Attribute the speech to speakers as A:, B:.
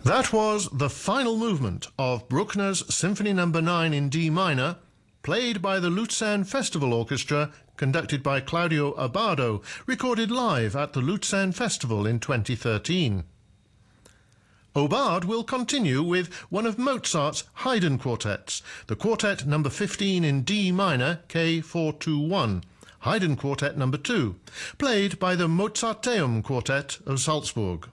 A: That was the final movement of Bruckner's Symphony No. 9 in D minor, played by the Luzern Festival Orchestra, conducted by Claudio Abbado, recorded live at the Luzern Festival in 2013. Aubard will continue with one of Mozart's Haydn quartets, the Quartet No. 15 in D minor, K421, Haydn Quartet No. 2, played by the Mozarteum Quartet of Salzburg.